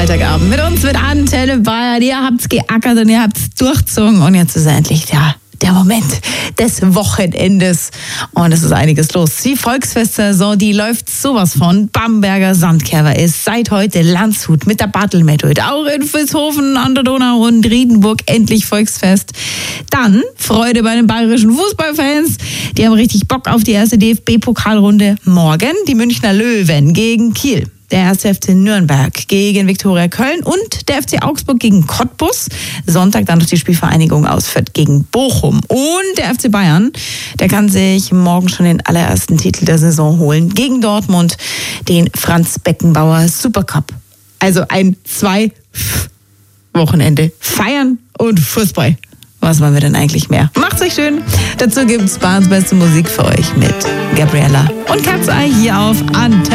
Freitagabend mit uns, mit Antenne Bayern. Ihr habt's geackert und ihr habt's durchgezogen und jetzt ist endlich der Moment des Wochenendes. Und es ist einiges los. Die Volksfestsaison, die läuft sowas von. Bamberger Sandkerber ist seit heute Landshut mit der Battle-Methode. Auch in Vilshofen an der Donau und Riedenburg endlich Volksfest. Dann Freude bei den bayerischen Fußballfans. Die haben richtig Bock auf die erste DFB-Pokalrunde morgen. Die Münchner Löwen gegen Kiel. Der 1. FC Nürnberg gegen Viktoria Köln und der FC Augsburg gegen Cottbus. Sonntag dann noch die Spielvereinigung aus Fürth gegen Bochum. Und der FC Bayern, der kann sich morgen schon den allerersten Titel der Saison holen. Gegen Dortmund den Franz Beckenbauer Supercup. Also ein 2-Wochenende. Feiern und Fußball. Was wollen wir denn eigentlich mehr? Macht's euch schön. Dazu gibt's Bayerns beste Musik für euch mit Gabriella und Cat's Eye hier auf Antenne.